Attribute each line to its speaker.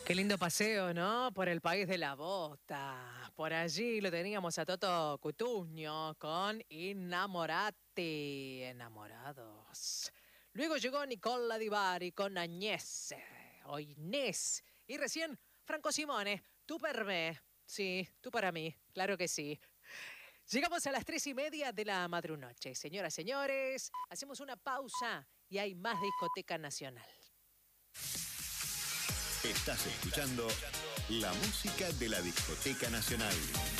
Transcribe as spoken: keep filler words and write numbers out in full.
Speaker 1: Qué lindo paseo, ¿no? Por el país de la bota. Por allí lo teníamos a Toto Cutugno con Innamorate, enamorados. Luego llegó Nicola Di Bari con Agnès, o Inés. Y recién Franco Simone, tú per me. Sí, tú para mí, claro que sí. Llegamos a las tres y media de la madrunoche. Señoras, señores, hacemos una pausa y hay más Discoteca Nacional.
Speaker 2: Estás escuchando la música de la Discoteca Nacional.